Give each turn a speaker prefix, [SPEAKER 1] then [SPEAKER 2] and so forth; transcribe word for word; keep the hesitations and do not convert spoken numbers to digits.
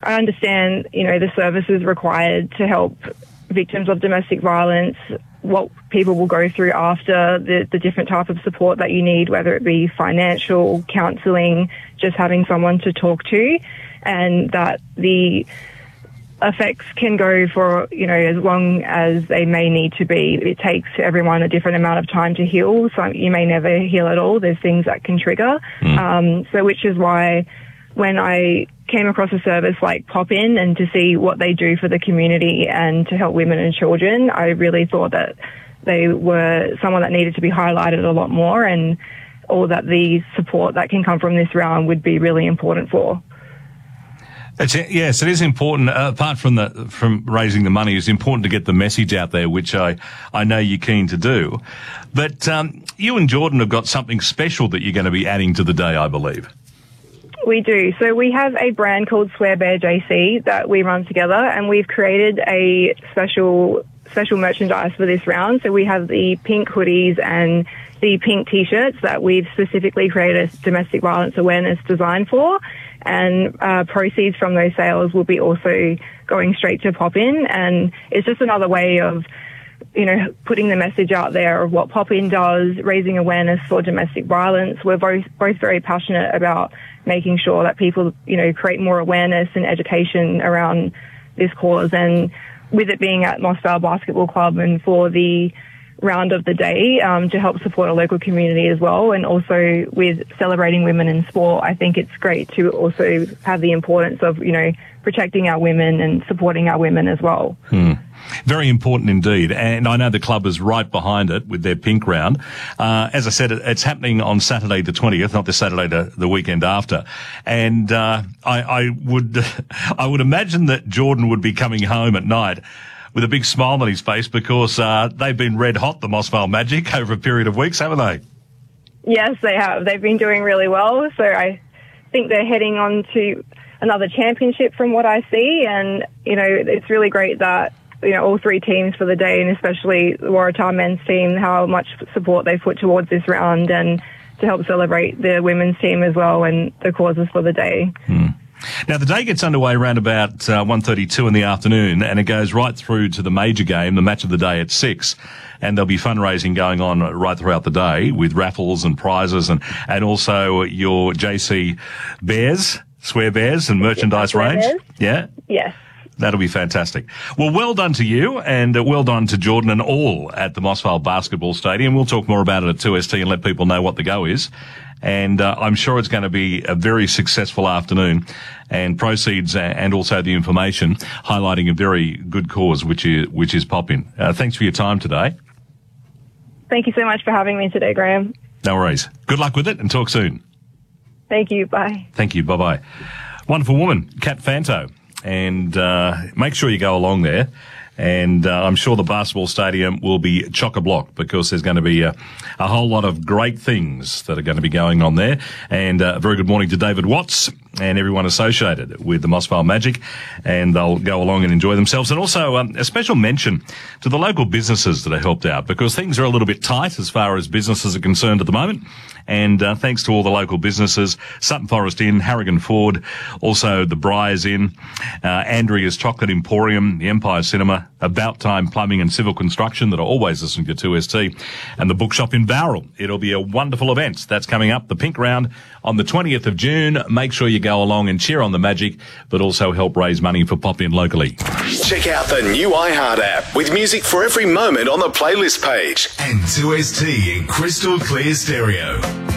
[SPEAKER 1] I understand, you know, the services required to help victims of domestic violence, what people will go through after, the, the different type of support that you need, whether it be financial, counselling, just having someone to talk to, and that the effects can go for, you know, as long as they may need to be. It takes everyone a different amount of time to heal, so you may never heal at all. There's things that can trigger. Mm. Um, so which is why when I came across a service like Pop In and to see what they do for the community and to help women and children, I really thought that they were someone that needed to be highlighted a lot more, and all that the support that can come from this round would be really important for.
[SPEAKER 2] It's, yes, it is important. Uh, apart from the from raising the money, it's important to get the message out there, which I, I know you're keen to do. But um, you and Jordan have got something special that you're going to be adding to the day, I believe.
[SPEAKER 1] We do. So we have a brand called Swear Bear J C that we run together, and we've created a special special merchandise for this round. So we have the pink hoodies and the pink T-shirts that we've specifically created a domestic violence awareness design for. And uh, proceeds from those sales will be also going straight to Pop In. And it's just another way of, you know, putting the message out there of what Pop In does, raising awareness for domestic violence. We're both, both very passionate about making sure that people, you know, create more awareness and education around this cause. And with it being at Mossvale Basketball Club and for the round of the day, um, to help support a local community as well, and also with celebrating women in sport, I think it's great to also have the importance of, you know, protecting our women and supporting our women as well.
[SPEAKER 2] Hmm. Very important indeed. And I know the club is right behind it with their pink round. Uh, as I said, it's happening on Saturday the twentieth, not this Saturday, the, the weekend after. And, uh, I, I would, I would imagine that Jordan would be coming home at night with a big smile on his face because, uh, they've been red hot, the Mossvale Magic, over a period of weeks, haven't they?
[SPEAKER 1] Yes, they have. They've been doing really well. So I think they're heading on to another championship from what I see. And, you know, it's really great that, you know, all three teams for the day, and especially the Waratah men's team, how much support they've put towards this round and to help celebrate the women's team as well and the causes for the day.
[SPEAKER 2] Hmm. Now, the day gets underway around about uh, one thirty-two in the afternoon, and it goes right through to the major game, the match of the day at six. And there'll be fundraising going on right throughout the day with raffles and prizes and, and also your J C Bears, Swear Bears and merchandise
[SPEAKER 1] Swear
[SPEAKER 2] range.
[SPEAKER 1] Bears?
[SPEAKER 2] Yeah?
[SPEAKER 1] Yes.
[SPEAKER 2] That'll be fantastic. Well, well done to you, and uh, well done to Jordan and all at the Mossvale Basketball Stadium. We'll talk more about it at two S T and let people know what the go is. And uh, I'm sure it's going to be a very successful afternoon, and proceeds and also the information highlighting a very good cause, which is which is Pop In. Uh, thanks for your time today.
[SPEAKER 1] Thank you so much for having me today, Graham.
[SPEAKER 2] No worries. Good luck with it, and talk soon.
[SPEAKER 1] Thank you. Bye.
[SPEAKER 2] Thank you. Bye-bye. Wonderful woman, Kat Fanto. And uh, make sure you go along there. And uh, I'm sure the basketball stadium will be chock-a-block because there's going to be a, a whole lot of great things that are going to be going on there. And uh, a very good morning to David Watts and everyone associated with the Mossvale Magic, and they'll go along and enjoy themselves. And also um, a special mention to the local businesses that are helped out, because things are a little bit tight as far as businesses are concerned at the moment. And uh, thanks to all the local businesses, Sutton Forest Inn, Harrigan Ford, also the Briars Inn, uh, Andrea's Chocolate Emporium, the Empire Cinema, About Time Plumbing and Civil Construction that are always listening to two S T, and the Bookshop in Bowral. It'll be a wonderful event. That's coming up, the Pink Round, on the twentieth of June. Make sure you go along and cheer on the Magic, but also help raise money for Pop In locally.
[SPEAKER 3] Check out the new iHeart app with music for every moment on the playlist page.
[SPEAKER 4] And two S T in crystal clear stereo.